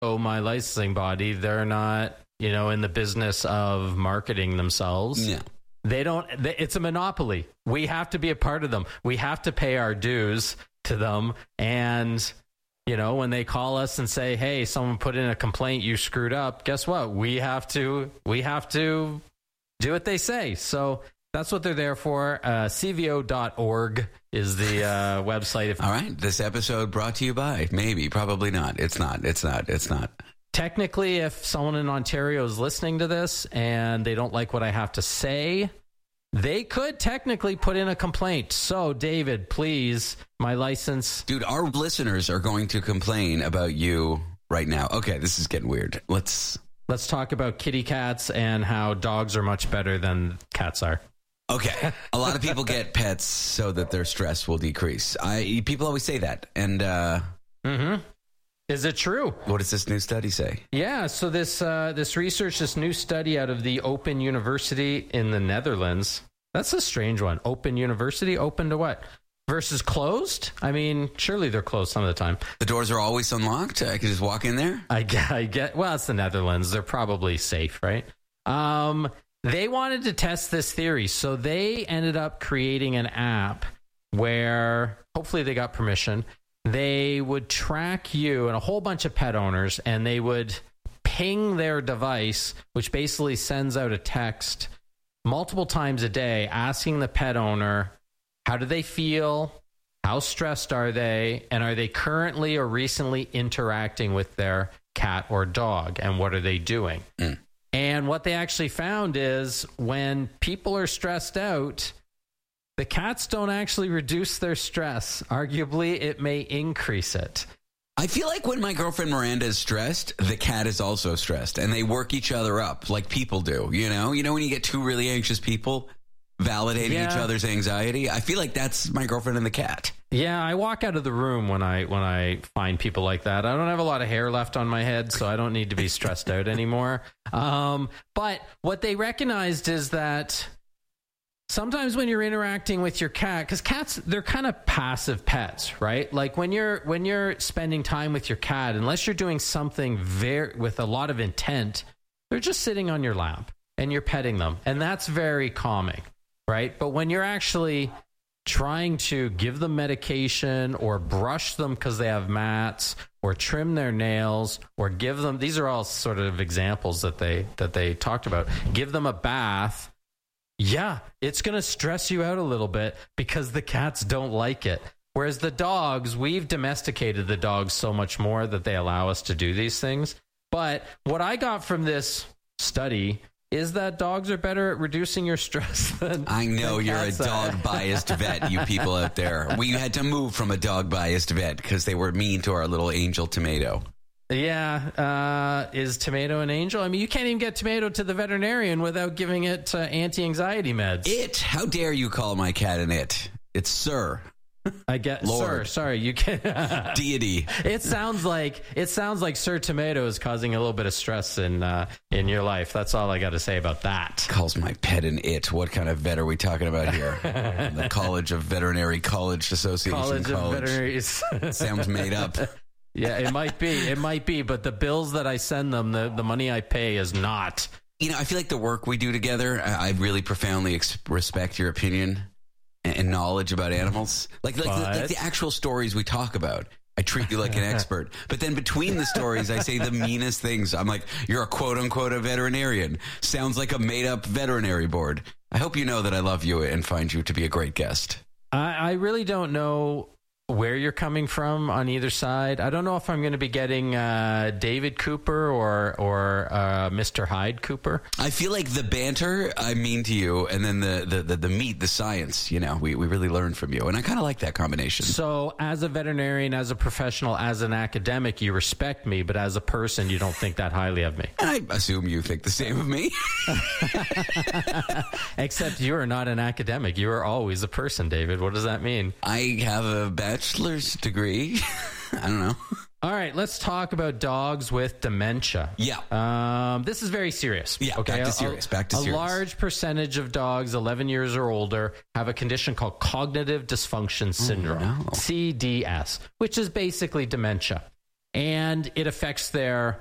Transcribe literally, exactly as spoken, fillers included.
oh, my licensing body, they're not, you know, in the business of marketing themselves. Yeah. They don't, they, it's a monopoly. We have to be a part of them. We have to pay our dues to them. And, you know, when they call us and say, hey, someone put in a complaint, you screwed up, guess what? We have to, we have to do what they say. So that's what they're there for. Uh, C V O dot org is the uh, website. If All right. This episode brought to you by, maybe, probably not. It's not, it's not, it's not. Technically, if someone in Ontario is listening to this and they don't like what I have to say, they could technically put in a complaint. So, David, please, my license. Dude, our listeners are going to complain about you right now. Okay, this is getting weird. Let's... Let's talk about kitty cats and how dogs are much better than cats are. Okay. A lot of people get pets so that their stress will decrease. I People always say that. And... uh Mm-hmm. Is it true? What does this new study say? Yeah, so this uh, this research, this new study out of the Open University in the Netherlands. That's a strange one. Open University? Open to what? Versus closed? I mean, surely they're closed some of the time. The doors are always unlocked? I can just walk in there? I get, I get well, it's the Netherlands. They're probably safe, right? Um, they wanted to test this theory. So they ended up creating an app where, hopefully they got permission, they would track you and a whole bunch of pet owners, and they would ping their device, which basically sends out a text multiple times a day asking the pet owner, how do they feel? How stressed are they? And are they currently or recently interacting with their cat or dog? And what are they doing? Mm. And what they actually found is when people are stressed out, the cats don't actually reduce their stress. Arguably, it may increase it. I feel like when my girlfriend Miranda is stressed, the cat is also stressed, and they work each other up like people do. You know, you know when you get two really anxious people validating yeah. each other's anxiety. I feel like that's my girlfriend and the cat. Yeah, I walk out of the room when I when I find people like that. I don't have a lot of hair left on my head, so I don't need to be stressed out anymore. Um, but what they recognized is that sometimes when you're interacting with your cat, because cats, they're kind of passive pets, right? Like when you're when you're spending time with your cat, unless you're doing something very with a lot of intent, they're just sitting on your lap and you're petting them, and that's very calming, right? But when you're actually trying to give them medication or brush them because they have mats or trim their nails or give them, these are all sort of examples that they that they talked about, give them a bath. Yeah, it's going to stress you out a little bit because the cats don't like it. Whereas the dogs, we've domesticated the dogs so much more that they allow us to do these things. But what I got from this study is that dogs are better at reducing your stress than I know than you're a cats are. dog-biased vet, you people out there. We had to move from a dog-biased vet because they were mean to our little angel Tomato. Yeah, uh, is Tomato an angel? I mean, you can't even get Tomato to the veterinarian without giving it uh, anti-anxiety meds. It? How dare you call my cat an it? It's Sir. I get Lord. Sir. Sorry, you can Deity. It sounds like it sounds like Sir Tomato is causing a little bit of stress in uh, in your life. That's all I got to say about that. Calls my pet an it. What kind of vet are we talking about here? The College of Veterinary College Association. College, College. of Veterinary. Sounds made up. Yeah, it might be. It might be. But the bills that I send them, the, the money I pay is not. You know, I feel like the work we do together, I, I really profoundly ex- respect your opinion and, and knowledge about animals. Like, like, the, like the actual stories we talk about. I treat you like an expert. But then between the stories, I say the meanest things. I'm like, you're a quote-unquote a veterinarian. Sounds like a made-up veterinary board. I hope you know that I love you and find you to be a great guest. I, I really don't know where you're coming from on either side. I don't know if I'm going to be getting uh, David Cooper or or uh, Mister Hyde Cooper. I feel like the banter, I mean to you, and then the the, the, the meat, the science, you know, we, we really learn from you. And I kind of like that combination. So as a veterinarian, as a professional, as an academic, you respect me, but as a person, you don't think that highly of me. I assume you think the same of me. Except you are not an academic. You are always a person, David. What does that mean? I have a bachelor's degree. I don't know. All right, let's talk about dogs with dementia. Yeah. Um, this is very serious. Yeah, okay? back to serious, back to a serious. A large percentage of dogs eleven years or older have a condition called cognitive dysfunction syndrome, oh, no. C D S, which is basically dementia. and it affects their